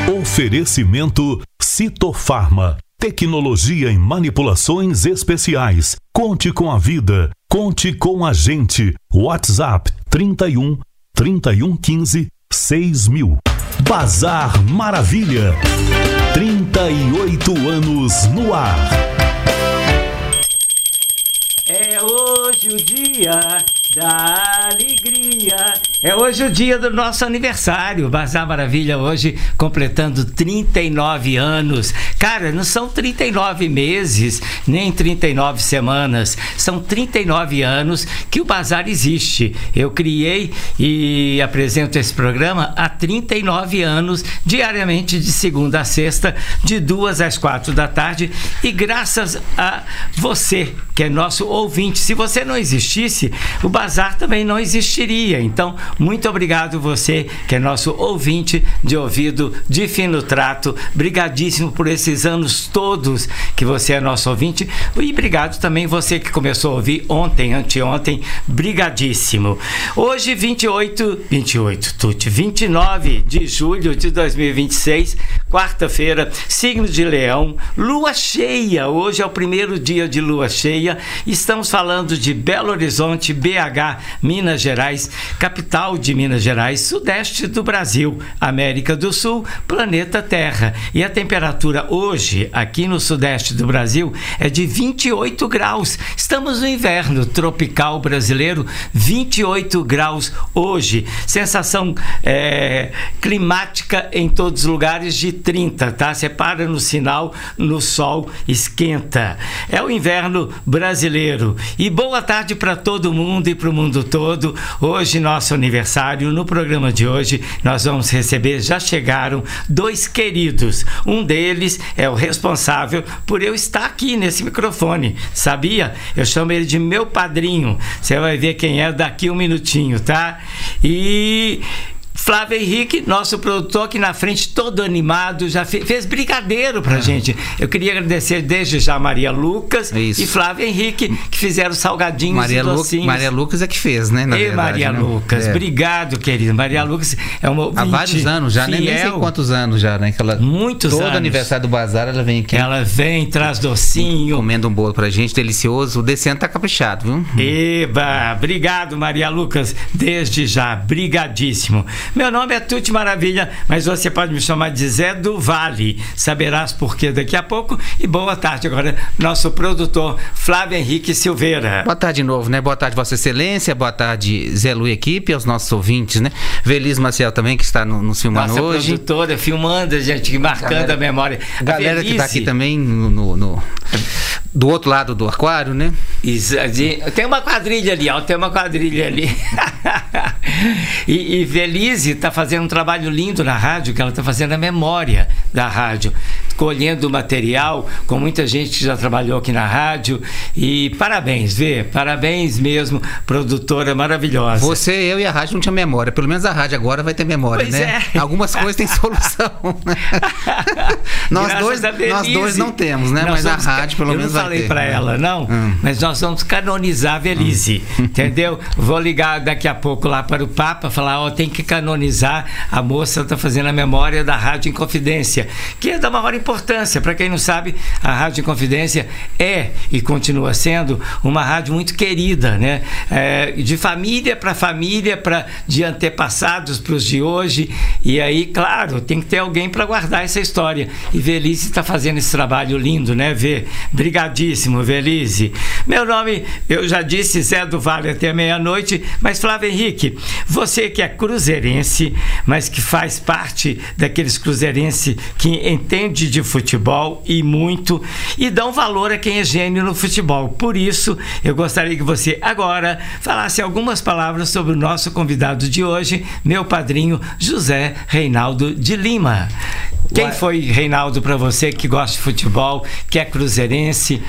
Oferecimento Citofarma. Tecnologia em manipulações especiais. Conte com a vida. Conte com a gente. WhatsApp 31 3115 6000. Bazar Maravilha. 38 anos no ar. É hoje o dia da alegria. É hoje o dia do nosso aniversário. Bazar Maravilha hoje completando 39 anos. Cara, não são 39 meses, nem 39 semanas. São 39 anos que o Bazar existe. Eu criei e apresento esse programa há 39 anos, diariamente de segunda a sexta, de 2 às 4 da tarde. E graças a você, que é nosso ouvinte, se você não existisse, o Bazar também não existiria. Então, muito obrigado você, que é nosso ouvinte de ouvido de fino trato. Brigadíssimo por esses anos todos que você é nosso ouvinte. E obrigado também você que começou a ouvir ontem, anteontem. Brigadíssimo. Hoje, 29 de julho de 2026, quarta-feira, signo de Leão, lua cheia. Hoje é o primeiro dia de lua cheia. Estamos falando de Belo Horizonte, BH, Minas Gerais, capital de Minas Gerais, sudeste do Brasil, América do Sul, planeta Terra. E a temperatura hoje, aqui no sudeste do Brasil, é de 28 graus. Estamos no inverno tropical brasileiro, 28 graus hoje. Sensação climática em todos os lugares de 30, tá? Você para no sinal, no sol, esquenta. É o inverno brasileiro. E boa tarde para todo mundo e para o mundo todo. Hoje, nosso aniversário. No programa de hoje, nós vamos receber, já chegaram, 2 queridos. Um deles é o responsável por eu estar aqui nesse microfone. Sabia? Eu chamo ele de meu padrinho. Você vai ver quem é daqui um minutinho, tá? E Flávio Henrique, nosso produtor aqui na frente, todo animado, já fez brigadeiro pra gente. Eu queria agradecer desde já Maria Lucas e Flávio Henrique, que fizeram salgadinhos e docinhos. Maria Lucas é que fez, né? Maria Lucas, obrigado, querida. Maria Lucas é uma ouvinte. Há vários anos já, nem sei quantos anos já, né? Que ela, muitos todo anos. Aniversário do Bazar, ela vem aqui. Ela vem, traz docinho. Comendo um bolo pra gente, delicioso. O descendo tá caprichado, viu? Eba, obrigado, Maria Lucas, desde já, brigadíssimo. Meu nome é Tuti Maravilha, mas você pode me chamar de Zé do Vale. Saberás por quê daqui a pouco. E boa tarde agora, nosso produtor Flávio Henrique Silveira. Boa tarde de novo, né? Boa tarde, Vossa Excelência. Boa tarde, Zé Lu e equipe, aos nossos ouvintes, né? Velis Maciel também, que está nos filmando nossa hoje. Nossa produtora, filmando, gente, marcando a memória. Galera que está aqui também do outro lado do aquário, né? Tem uma quadrilha ali, ó. Tem uma quadrilha ali. E Velise está fazendo um trabalho lindo na rádio, que ela está fazendo a memória da rádio, colhendo material com muita gente que já trabalhou aqui na rádio. E parabéns, parabéns mesmo, produtora maravilhosa. Você, eu e a rádio não tinha memória, pelo menos a rádio agora vai ter memória, pois né? É. Algumas coisas têm solução. nós dois não temos, né? Mas a rádio pelo menos vai ter. Eu não falei para ela, não, mas nós vamos canonizar a Velise, entendeu? Vou ligar daqui a pouco lá para o Papa, falar, tem que canonizar, a moça está fazendo a memória da Rádio Inconfidência, que é da maior importância. Para quem não sabe, a Rádio Inconfidência é e continua sendo uma rádio muito querida, né? De família, de antepassados para os de hoje. E aí, claro, tem que ter alguém para guardar essa história. E Velise está fazendo esse trabalho lindo, né, Vê? Brigadíssimo, Velise. Meu nome, eu já disse, Zé do Vale até meia-noite, mas Flávio Henrique, você que é cruzeirense, mas que faz parte daqueles cruzeirenses que entende de futebol e muito, e dão valor a quem é gênio no futebol. Por isso, eu gostaria que você agora falasse algumas palavras sobre o nosso convidado de hoje, meu padrinho José Reinaldo de Lima. Quem foi Reinaldo para você que gosta de futebol, que é cruzeirense?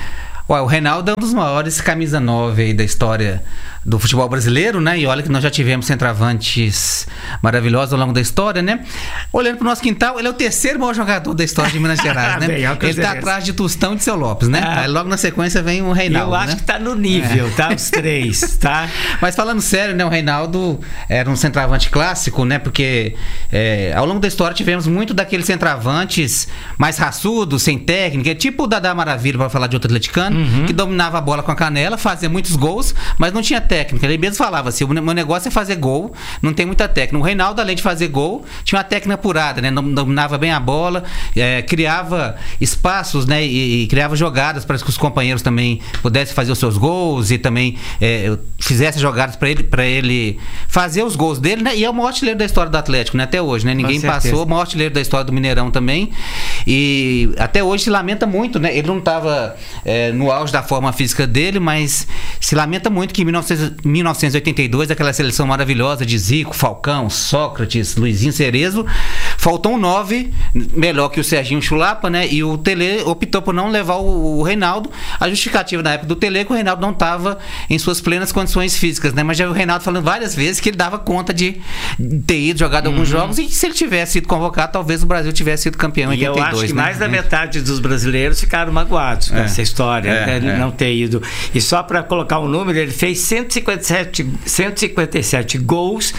O Reinaldo é um dos maiores camisa 9 aí da história do futebol brasileiro, né? E olha que nós já tivemos centroavantes maravilhosos ao longo da história, né? Olhando pro nosso quintal, ele é o terceiro maior jogador da história de Minas Gerais, né? Ele tá atrás de Tostão e de Seu Lopes, né? Aí logo na sequência vem o Reinaldo, eu acho que tá no nível, tá? Os três, tá? Mas falando sério, né? O Reinaldo era um centroavante clássico, né? Porque ao longo da história tivemos muito daqueles centroavantes mais raçudos, sem técnica, tipo o Dadá Maravilha, para falar de outro atleticano, que dominava a bola com a canela, fazia muitos gols, mas não tinha técnica. Ele mesmo falava assim, o meu negócio é fazer gol, não tem muita técnica. O Reinaldo, além de fazer gol, tinha uma técnica apurada, né? Dominava bem a bola, criava espaços, né? E criava jogadas para que os companheiros também pudessem fazer os seus gols e também fizessem jogadas para ele fazer os gols dele, né? E é o maior artilheiro da história do Atlético, né? Até hoje, né? Ninguém passou, o maior artilheiro da história do Mineirão também. E até hoje se lamenta muito, né? Ele não estava no auge da forma física dele, mas se lamenta muito que em 1982, aquela seleção maravilhosa de Zico, Falcão, Sócrates, Luizinho Cerezo, faltou um 9 melhor que o Serginho Chulapa, né? E o Tele optou por não levar o Reinaldo. A justificativa na época do Tele é que o Reinaldo não estava em suas plenas condições físicas, né? Mas já vi o Reinaldo falando várias vezes que ele dava conta de ter ido jogado alguns jogos, e se ele tivesse sido convocado, talvez o Brasil tivesse sido campeão em 82. Eu acho que né? mais da metade dos brasileiros ficaram magoados com essa história, né? Não ter ido. E só para colocar um número, ele fez 157 gols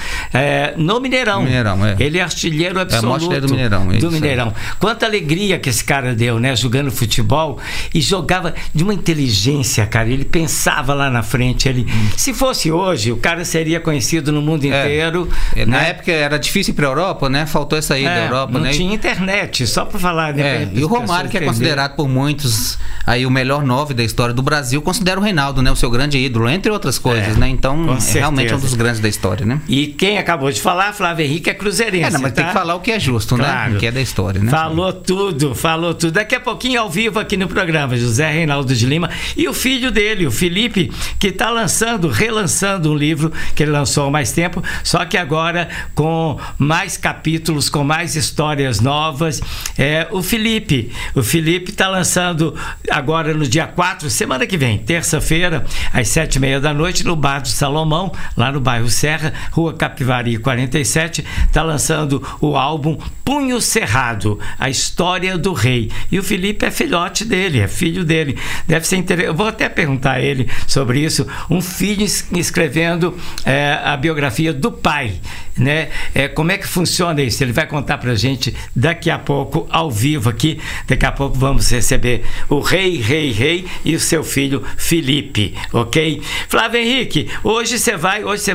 no Mineirão. Ele é artilheiro absoluto do Mineirão. Quanta alegria que esse cara deu, né? Jogando futebol, e jogava de uma inteligência, cara. Ele pensava lá na frente. Se fosse hoje, o cara seria conhecido no mundo inteiro. Na época era difícil ir para a Europa, né? Faltou essa ida da Europa, não tinha internet, só para falar. E o Romário, que é considerado por muitos aí o melhor 9 da história do Brasil, considera o Reinaldo, né? O seu grande ídolo, entre outras coisas, né? Então, realmente um dos grandes da história, né? E quem acabou de falar, Flávio Henrique, é cruzeirense. Mas tem que falar o que é justo, né? O que é da história, né? Falou tudo. Daqui a pouquinho, ao vivo aqui no programa, José Reinaldo de Lima e o filho dele, o Felipe, que está relançando um livro que ele lançou há mais tempo, só que agora com mais capítulos, com mais histórias novas. O Felipe está lançando agora no dia 4, semana que vem, terça-feira, às 7h30 da noite, no Bar do Salomão, lá no bairro Serra, Rua Capivari 47, está lançando o álbum Punho Cerrado, a história do rei. E o Felipe é filhote dele, é filho dele. Deve ser interessante. Eu vou até perguntar a ele sobre isso. Um filho escrevendo a biografia do pai, né? Como é que funciona isso? Ele vai contar pra gente daqui a pouco, ao vivo aqui. Daqui a pouco vamos receber o rei e o seu filho Felipe, ok? Flávio Henrique, hoje você vai? Hoje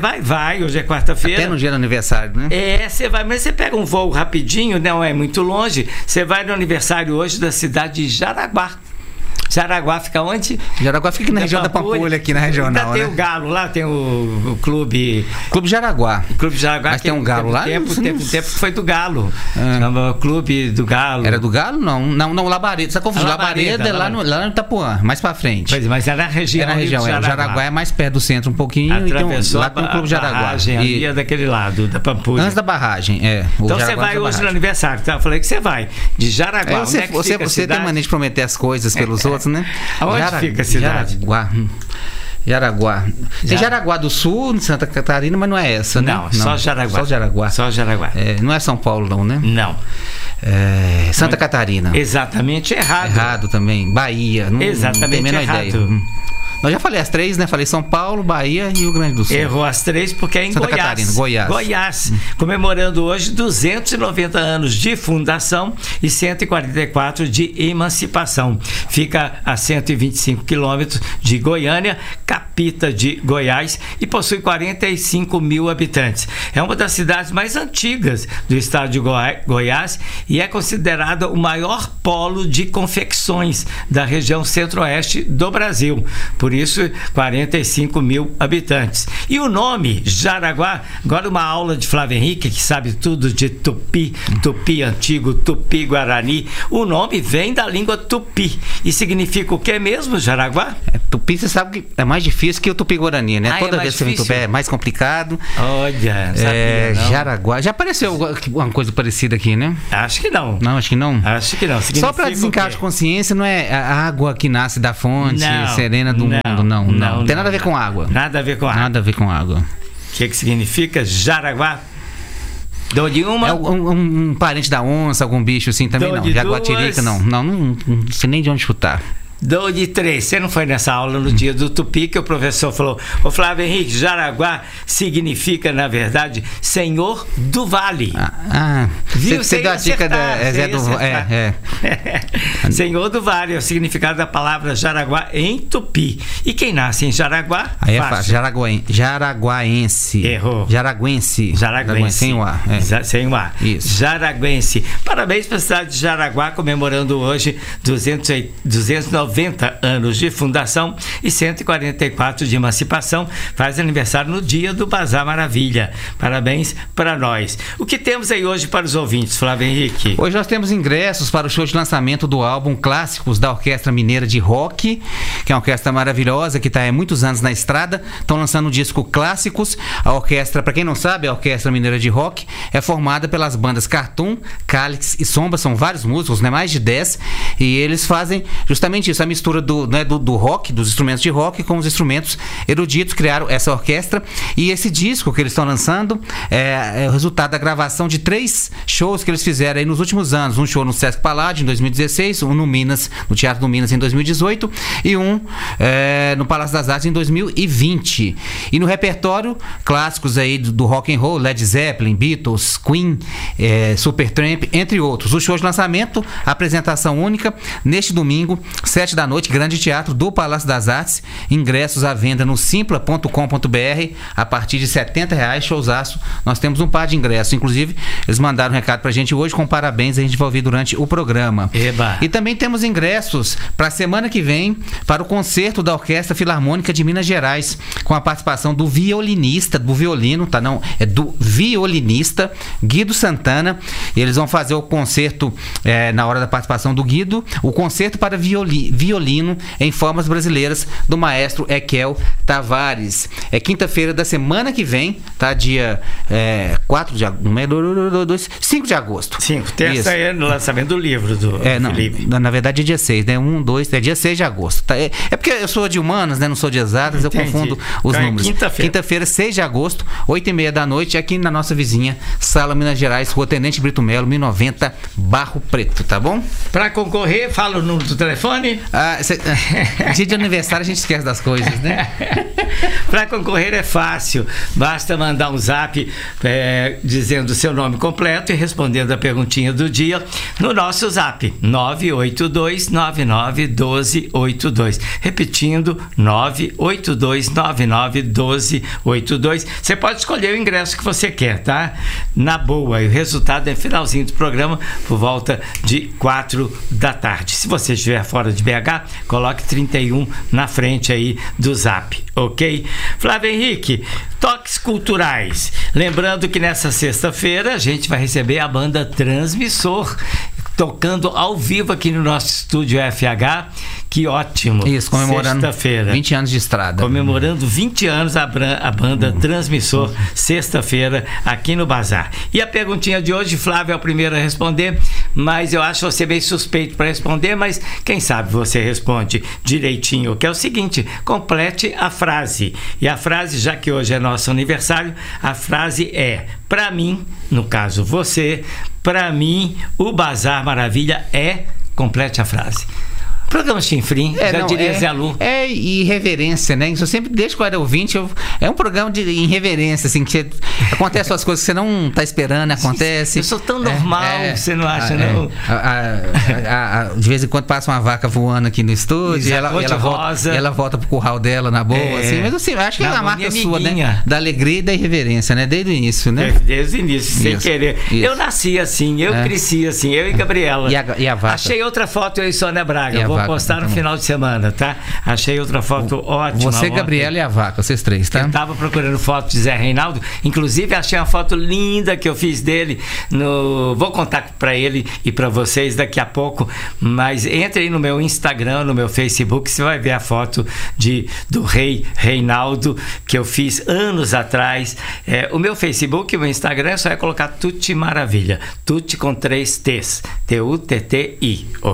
é quarta-feira. Até no dia do aniversário, né? Você vai, mas você pega um voo rapidinho, não é muito longe, você vai no aniversário hoje da cidade de Jaraguá. Jaraguá fica onde? Jaraguá fica aqui na região da Pampulha, aqui na regional, tem o Galo lá, tem o clube... Clube Jaraguá. Mas tem um Galo lá? Teve um tempo que foi do Galo. Chama Clube do Galo. Era do Galo? Não, Labareda. Você confundiu. Labareda é lá no Itapuã, mais pra frente. Pois, mas era na região. Era na região, O Jaraguá é mais perto do centro um pouquinho. Atravessou lá tem o Clube Jaraguá. Ali é daquele lado, da Pampulha. Antes da barragem, Então você vai hoje no aniversário, tá? Eu falei que você vai. De Jaraguá. Você tem mania de prometer as coisas pelos outros, né? Onde fica a cidade? Jaraguá. Tem Jaraguá do Sul, em Santa Catarina, mas não é essa, né? Não, só Jaraguá. Só Jaraguá. Não é São Paulo, não, né? Não. Santa Catarina. Exatamente errado. Errado também. Bahia. Exatamente não tem a menor errado. Ideia. Eu já falei as três, né? Falei São Paulo, Bahia e Rio Grande do Sul. Errou as três porque é em Santa Catarina, Goiás. Comemorando hoje 290 anos de fundação e 144 de emancipação. Fica a 125 quilômetros de Goiânia, capita de Goiás, e possui 45 mil habitantes. É uma das cidades mais antigas do estado de Goiás e é considerada o maior polo de confecções da região centro-oeste do Brasil. Por por isso 45 mil habitantes. E o nome Jaraguá, agora uma aula de Flávio Henrique, que sabe tudo de Tupi, Tupi antigo, Tupi Guarani. O nome vem da língua Tupi e significa o que mesmo, Jaraguá? Tupi, você sabe que é mais difícil que o Tupi Guarani, né? Toda vez que você vem Tupi é mais complicado. Olha, sabia, não. Jaraguá. Já apareceu uma coisa parecida aqui, né? Acho que não. Não, acho que não. Acho que não. Só para desencargo de consciência, não é a água que nasce da fonte serena do mundo, não. Tem nada a ver com água. Nada a ver com água. Nada a ver com água. O que significa Jaraguá? Dou de uma. É um parente da onça, algum bicho assim também não. Jaguatirica, não sei nem de onde chutar. Dou de 3. Você não foi nessa aula no dia do Tupi que o professor falou: ô Flávio Henrique, Jaraguá significa, na verdade, Senhor do Vale. Viu? Você deu a dica Senhor do Vale é o significado da palavra Jaraguá em Tupi. E quem nasce em Jaraguá? Aí é fácil. Jaraguaense. Errou. Jaraguense. Sem o A. Sem o A. Isso. Jaraguense. Parabéns para a cidade de Jaraguá, comemorando hoje 290 anos de fundação e 144 de emancipação. Faz aniversário no dia do Bazar Maravilha. Parabéns para nós. O que temos aí hoje para os ouvintes, Flávio Henrique? Hoje nós temos ingressos para o show de lançamento do álbum Clássicos da Orquestra Mineira de Rock, que é uma orquestra maravilhosa que está há muitos anos na estrada. Estão lançando o disco Clássicos. A orquestra, para quem não sabe, a Orquestra Mineira de Rock é formada pelas bandas Cartoon, Cálix e Sombra. São vários músicos, né? Mais de 10. E eles fazem justamente isso, a mistura do rock, dos instrumentos de rock com os instrumentos eruditos. Criaram essa orquestra e esse disco que eles estão lançando é o resultado da gravação de 3 shows que eles fizeram aí nos últimos anos. Um show no Sesc Paládio em 2016, um no Teatro do Minas em 2018 e um no Palácio das Artes em 2020. E no repertório, clássicos aí do rock and roll, Led Zeppelin, Beatles, Queen, Supertramp, entre outros. O show de lançamento, apresentação única, neste domingo, 7 da noite, Grande Teatro do Palácio das Artes. Ingressos à venda no simpla.com.br a partir de R$70, showzaço. Nós temos um par de ingressos, inclusive eles mandaram um recado pra gente hoje com parabéns, a gente vai ouvir durante o programa. Eba. E também temos ingressos para a semana que vem para o concerto da Orquestra Filarmônica de Minas Gerais, com a participação do violinista, do violinista Guido Santana. E eles vão fazer o concerto na hora da participação do Guido, o concerto para violino em formas brasileiras do maestro Ekel Tavares. É quinta-feira da semana que vem, tá? Dia 5 de agosto. 5, terça é no lançamento do livro do Felipe. Na verdade é dia 6, né? 1, 2, é dia 6 de agosto. Tá? É porque eu sou de humanas, né? Não sou de exatas, eu confundo os números. Quinta-feira, 6 de agosto, 8h30 da noite, aqui na nossa vizinha, Sala Minas Gerais, Rua Tenente Brito Melo, 1090, Barro Preto, tá bom? Para concorrer, fala o número do telefone. Dia de aniversário a gente esquece das coisas, né? Para concorrer é fácil, basta mandar um zap dizendo o seu nome completo e respondendo a perguntinha do dia no nosso zap 982991282. Repetindo, 982991282. Você pode escolher o ingresso que você quer, tá? Na boa, e o resultado é finalzinho do programa por volta de 4 da tarde. Se você estiver fora de BH, coloque 31 na frente aí do zap, ok? Flávio Henrique, toques culturais. Lembrando que nessa sexta-feira a gente vai receber a banda Transmissor tocando ao vivo aqui no nosso estúdio FH. Que ótimo. Isso, comemorando sexta-feira. 20 anos de estrada. Comemorando 20 anos a banda Transmissor, sexta-feira, aqui no Bazar. E a perguntinha de hoje, Flávio é o primeiro a responder, mas eu acho você bem suspeito para responder, mas quem sabe você responde direitinho, que é o seguinte: complete a frase. E a frase, já que hoje é nosso aniversário, a frase é: para mim, no caso você, para mim, o Bazar Maravilha é... Complete a frase. Programa Chinfrim, diria Zé Lu. É irreverência, né? Eu sempre, desde que eu era ouvinte, é um programa de irreverência, assim, que acontecem as coisas que você não tá esperando, acontece. Eu sou tão normal, você não acha, não? De vez em quando passa uma vaca voando aqui no estúdio, e ela volta pro curral dela na boa, assim. Mas assim, eu acho que é uma marca sua, né? Da alegria e da irreverência, né? Desde o início, né? Desde o início, sem querer. Eu nasci assim, eu cresci assim, eu e Gabriela. E a vaca? Achei outra foto, eu e Sônia Braga. vaca. Vou postar no final de semana, tá? Achei outra foto ótima. Você, Gabriela e a vaca, vocês três, tá? Eu tava procurando foto de Zé Reinaldo. Inclusive, achei uma foto linda que eu fiz dele. Vou contar para ele e para vocês daqui a pouco. Mas entre aí no meu Instagram, no meu Facebook, você vai ver a foto do Rei Reinaldo que eu fiz anos atrás. O meu Facebook, o meu Instagram, só é colocar Tutti Maravilha. Tutti com 3 T's. Tutti.